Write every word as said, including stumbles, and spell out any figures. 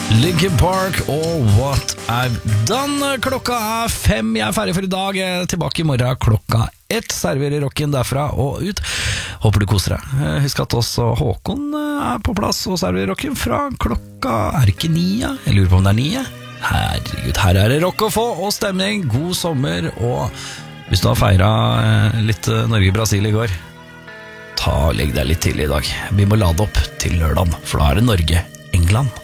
Linkin Park og What I've Done. Klokka er fem, jeg er ferdig for i dag. Jeg er tilbake i morgen klokka ett. Serverer rocken derfra og ut. Håper du koser deg. Husk at også Håkon er på plass og serverer rocken fra klokka, er det ikke ni? Jeg lurer på om det er ni. Herregud, her er det rock å få og stemning. God sommer, og hvis du har feiret litt Norge-Brasil i går, ta og legg deg litt til i dag. Vi må lade opp til lørdagen, for da er det Norge-England.